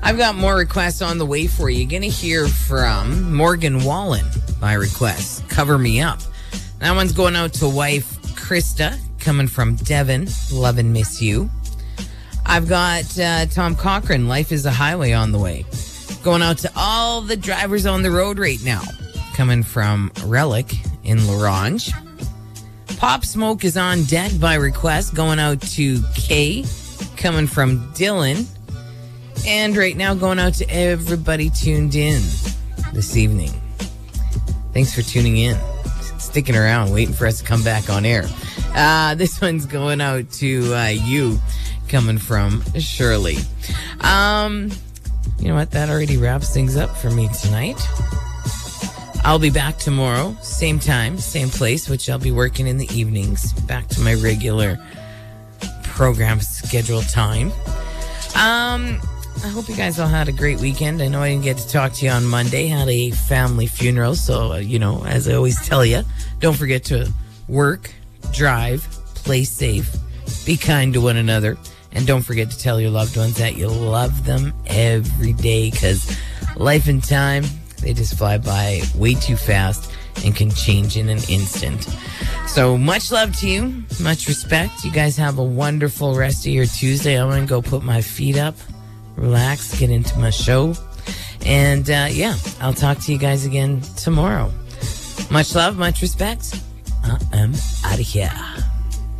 I've got more requests on the way for you. You're going to hear from Morgan Wallen by request. Cover Me Up. That one's going out to wife Krista, coming from Devon. Love and miss you. I've got Tom Cochran, Life is a Highway, on the way. Going out to all the drivers on the road right now. Coming from Relic in Larange. Pop Smoke is on deck by request. Going out to Kay, coming from Dylan. And right now going out to everybody tuned in this evening. Thanks for tuning in. Sticking around, waiting for us to come back on air. This one's going out to you, coming from Shirley. You know what? That already wraps things up for me tonight. I'll be back tomorrow, same time, same place, which I'll be working in the evenings. Back to my regular program schedule time. I hope you guys all had a great weekend. I know I didn't get to talk to you on Monday. Had a family funeral. So, as I always tell you, don't forget to work, drive, play safe, be kind to one another. And don't forget to tell your loved ones that you love them every day, because life and time, they just fly by way too fast and can change in an instant. So much love to you. Much respect. You guys have a wonderful rest of your Tuesday. I'm going to go put my feet up, relax, get into my show. And I'll talk to you guys again tomorrow. Much love, much respect. I'm out of here.